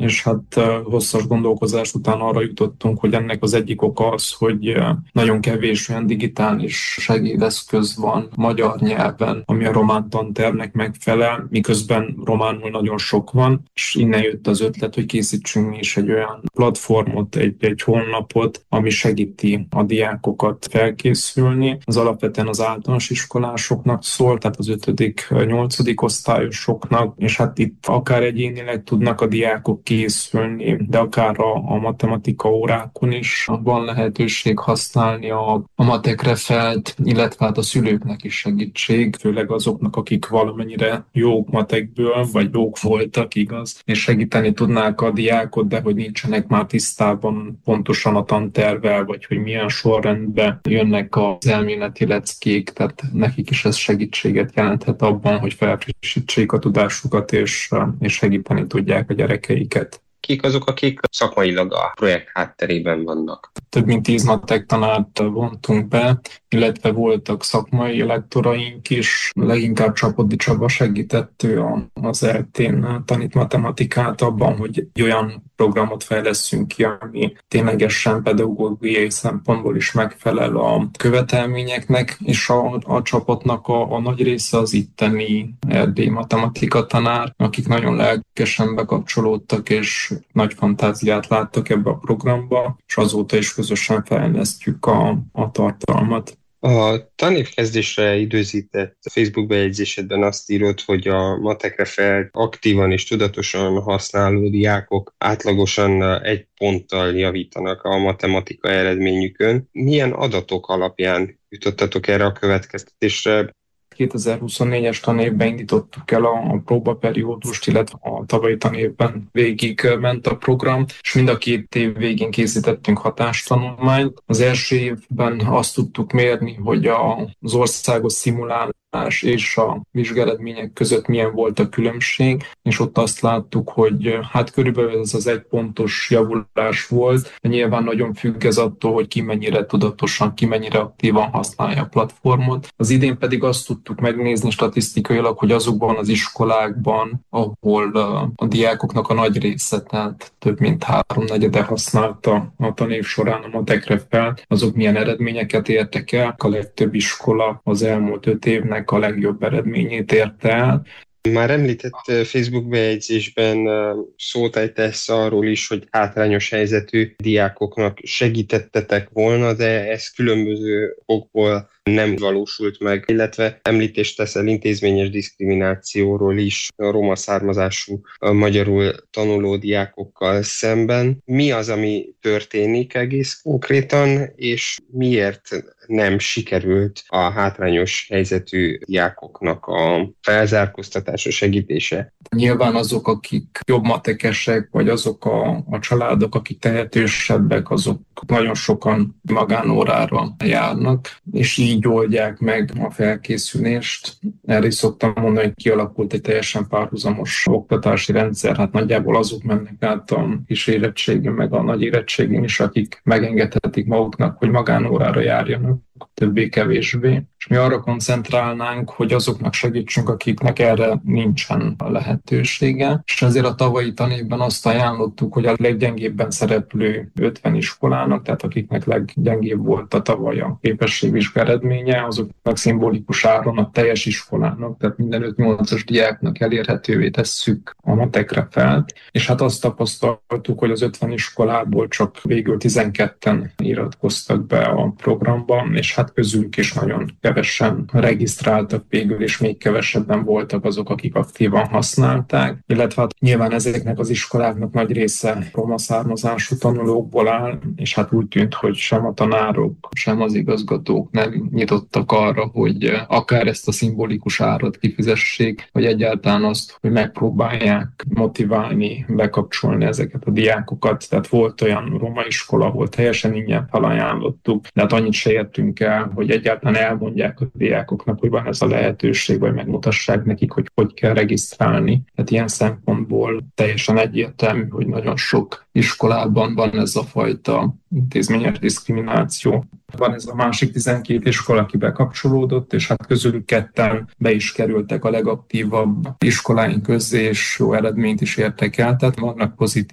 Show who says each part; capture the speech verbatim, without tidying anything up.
Speaker 1: és hát hosszas gondolkozás után arra jutottunk, hogy ennek az egyik oka az, hogy nagyon kevés olyan digitális segédeszköz van magyar nyelven, ami a román tantervnek megfelel, miközben románul nagyon sok van, és innen jött az ötlet, hogy készítsünk mi is egy olyan platformot, egy, egy honlapot, ami segíti a diákokat felkészülni. Az alapvetően az általános iskolásoknak szól, tehát az ötödik, nyolcadik osztályosoknak, és hát itt akár egyénileg tudnak a diákok készülni, de akár a, a matematika órákon is van lehetőség használni a, a matekrefelt, illetve hát a szülőknek is segítség, főleg azoknak, akik valamennyire jók matekből, vagy jók voltak, igaz, és segíteni tudnák a diákot, de hogy nincsenek már tisztában pontosan a tantervvel, vagy hogy milyen sorrendben jönnek az elméleti leckék, tehát nekik is ez segítséget jelenthet abban, hogy felfrissítsék a tudásukat, és, és segíteni tudják a gyerekeiket.
Speaker 2: Kik azok, akik szakmailag a projekt hátterében vannak?
Speaker 1: Több mint tíz matek tanárt vontunk be, illetve voltak szakmai lektoraink is. Leginkább Csapodi Csaba segített, ő az é té-n tanít matematikát abban, hogy egy olyan programot fejleszünk ki, ami ténylegesen pedagógiai szempontból is megfelel a követelményeknek, és a, a csapatnak a, a nagy része az itteni erdélyi matematika tanár, akik nagyon lelkesen bekapcsolódtak, és nagy fantáziát láttak ebbe a programba, és azóta is közösen fejlesztjük a, a tartalmat.
Speaker 2: A tanévkezdésre időzített Facebook bejegyzésedben azt írod, hogy a matekrefelt aktívan és tudatosan használó diákok átlagosan egy ponttal javítanak a matematika eredményükön. Milyen adatok alapján jutottatok erre a következtetésre?
Speaker 1: kétezer-huszonnégyes tanévben indítottuk el a próbaperiódust, illetve a tavalyi tanévben végig ment a program, és mind a két év végén készítettünk hatástanulmányt. Az első évben azt tudtuk mérni, hogy az országos szimulálás és a vizsgaeredmények között milyen volt a különbség, és ott azt láttuk, hogy hát körülbelül ez az egy pontos javulás volt, de nyilván nagyon függ ez attól, hogy ki mennyire tudatosan, ki mennyire aktívan használja a platformot. Az idén pedig azt tudtuk megnézni statisztikailag, hogy azokban az iskolákban, ahol a diákoknak a nagy része, tehát több mint háromnegyede használta a tanév során a matekrefelt, azok milyen eredményeket értek el. A legtöbb iskola az elmúlt öt évnek a legjobb eredményét érte el.
Speaker 2: Már említett Facebook bejegyzésben szót ejtesz arról is, hogy hátrányos helyzetű diákoknak segítettetek volna, de ez különböző okból nem valósult meg, illetve említést teszel intézményes diszkriminációról is a roma származású magyarul tanuló diákokkal szemben. Mi az, ami történik egész konkrétan, és miért nem sikerült a hátrányos helyzetű diákoknak a felzárkóztatása, segítése?
Speaker 1: Nyilván azok, akik jobb matekesek, vagy azok a, a családok, akik tehetősebbek, azok nagyon sokan magánórára járnak, és így oldják meg a felkészülést. Erre is szoktam mondani, hogy kialakult egy teljesen párhuzamos oktatási rendszer, hát nagyjából azok mennek át a kis érettségén, meg a nagy érettségén is, akik megengedhetik maguknak, hogy magánórára járjanak, többé-kevésbé. És mi arra koncentrálnánk, hogy azoknak segítsünk, akiknek erre nincsen a lehetősége. És ezért a tavalyi tanévben azt ajánlottuk, hogy a leggyengébben szereplő ötven iskolának, tehát akiknek leggyengébb volt a tavaly a képességvizsga eredménye, azoknak szimbolikus áron a teljes iskolának, tehát minden öt-nyolcas diáknak elérhetővé tesszük a matekrefelt. És hát azt tapasztaltuk, hogy az ötven iskolából csak végül tizenketten iratkoztak be a programba, és hát közülük is nagyon kevesen regisztráltak végül, és még kevesebben voltak azok, akik aktívan használták, illetve hát nyilván ezeknek az iskoláknak nagy része roma származású tanulókból áll, és hát úgy tűnt, hogy sem a tanárok, sem az igazgatók nem nyitottak arra, hogy akár ezt a szimbolikus árat kifizessék, vagy egyáltalán azt, hogy megpróbálják motiválni, bekapcsolni ezeket a diákokat. Tehát volt olyan roma iskola, ahol teljesen ingyen felajánlottuk, de hát annyit se értünk el, hogy egyáltalán elmondják a diákoknak, hogy van ez a lehetőség, vagy megmutassák nekik, hogy hogy kell regisztrálni. Tehát ilyen szempontból teljesen egyértelmű, hogy nagyon sok iskolában van ez a fajta intézményes diszkrimináció. Van ez a másik tizenkét iskola, aki bekapcsolódott, és hát közülük ketten be is kerültek a legaktívabb iskoláink közé, és jó eredményt is értek el, tehát vannak pozitív